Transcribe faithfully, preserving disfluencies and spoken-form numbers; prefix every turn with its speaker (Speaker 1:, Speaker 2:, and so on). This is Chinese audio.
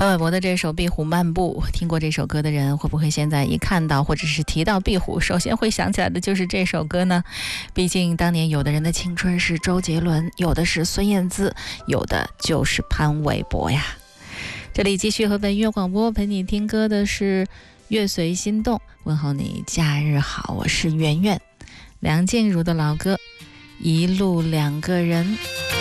Speaker 1: 潘玮柏的这首《壁虎漫步》，听过这首歌的人会不会现在一看到或者是提到壁虎，首先会想起来的就是这首歌呢？毕竟当年有的人的青春是周杰伦，有的是孙燕姿，有的就是潘玮柏呀。这里继续和本音乐广播陪你听歌的是乐随心动，问候你假日好，我是圆圆。梁静茹的老歌《一路两个人》。